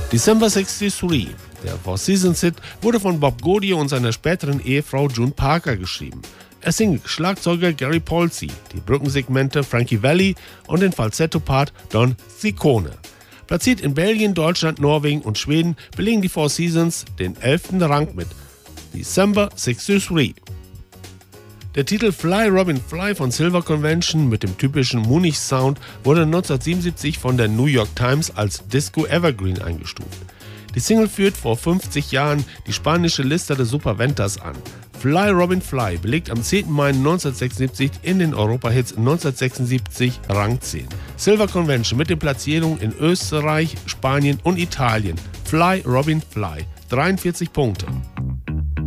December 63, der Four Seasons Hit, wurde von Bob Gaudio und seiner späteren Ehefrau June Parker geschrieben. Es singen Schlagzeuger Gary Polsey, die Brückensegmente Frankie Valli und den Falsetto-Part Don Ciccone. Platziert in Belgien, Deutschland, Norwegen und Schweden belegen die Four Seasons den 11. Rang mit December 63. Der Titel Fly Robin Fly von Silver Convention mit dem typischen Munich-Sound wurde 1977 von der New York Times als Disco Evergreen eingestuft. Die Single führt vor 50 Jahren die spanische Liste der Superventas an. Fly Robin Fly belegt am 10. Mai 1976 in den Europa-Hits 1976 Rang 10. Silver Convention mit den Platzierungen in Österreich, Spanien und Italien. Fly Robin Fly, 43 Punkte.